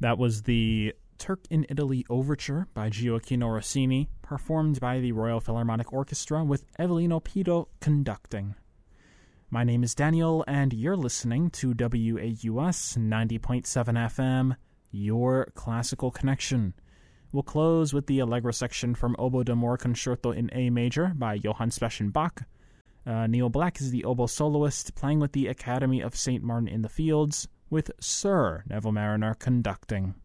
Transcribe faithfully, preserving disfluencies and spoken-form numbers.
That was the Turk in Italy Overture by Gioacchino Rossini, performed by the Royal Philharmonic Orchestra with Evelino Pido conducting. My name is Daniel, and you're listening to W A U S ninety point seven F M, Your Classical Connection. We'll close with the Allegro section from Oboe d'Amore Concerto in A Major by Johann Sebastian Bach. Uh, Neil Black is the oboe soloist, playing with the Academy of Saint Martin in the Fields, with Sir Neville Marriner conducting.